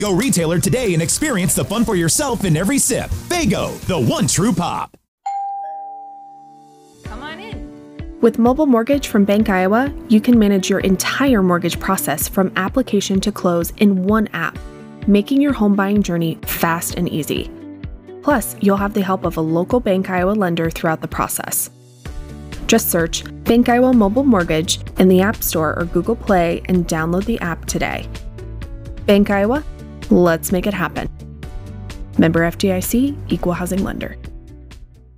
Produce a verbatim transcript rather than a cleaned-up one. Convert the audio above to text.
Go retailer today and experience the fun for yourself in every sip. Faygo, the one true pop. Come on in. With Mobile Mortgage from Bank Iowa, you can manage your entire mortgage process from application to close in one app, making your home buying journey fast and easy. Plus, you'll have the help of a local Bank Iowa lender throughout the process. Just search Bank Iowa Mobile Mortgage in the App Store or Google Play and download the app today. Bank Iowa, let's make it happen. Member F D I C, Equal Housing Lender.